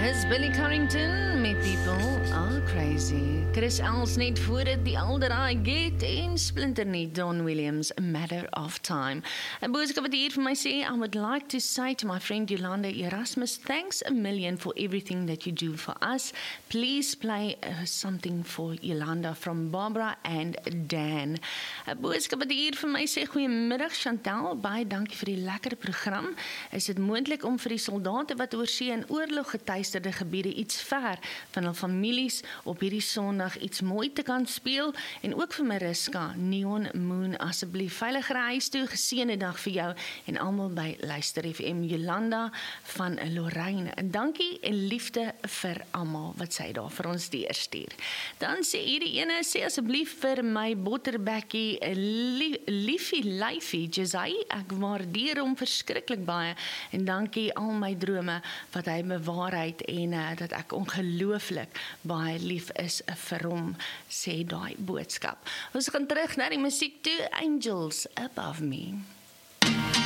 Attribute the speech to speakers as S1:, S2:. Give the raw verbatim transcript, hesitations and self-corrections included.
S1: Is Billy Carrington met People Are Crazy. Chris Els net voor dit The Older I Get en splinter nie Don Williams, A Matter of Time. 'n boodskap wat hier vir my sê, I would like to say to my friend Yolanda Erasmus, thanks a million for everything that you do for us. Please play uh, something for Yolanda from Barbara and Dan. 'n boodskap wat hier vir my sê, goeiemiddag Chantal, baie dankie vir die lekker program. Is dit moontlik om vir die soldate wat oorsee in oorlog getuisterde gebiede iets ver van hul families op hierdie Sondag iets mooi te kan speel, en ook vir Mariska, Neon Moon, asseblief veiliger huis toe, geseënde dag vir jou en almal by Luister F M. Jolanda van Lorraine, en dankie en liefde vir almal wat sy daar vir ons deurstuur. Dan sê hierdie ene, sê asseblief vir my botterbekkie lie, liefie lyfie Jazai, ek waardeer hom verskriklik baie en dankie al my drome wat hy bewaarheid en uh, dat ek ongelooflik baie lief is vir hom, sê daai boodskap. Ons gaan terug na die musiek toe, Angels Above Me.